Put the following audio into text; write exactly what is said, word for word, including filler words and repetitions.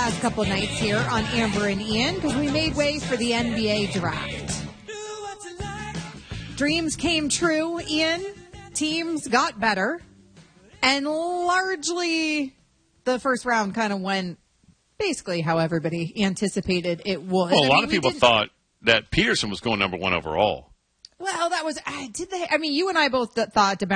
last couple nights here on Amber and Ian because we made way for the N B A draft. Dreams came true, Ian. Teams got better. And largely the first round kind of went basically how everybody anticipated it would. Well, a I lot mean, of people didn't... thought that Peterson was going number one overall. Well, that was, did they? I mean, you and I both thought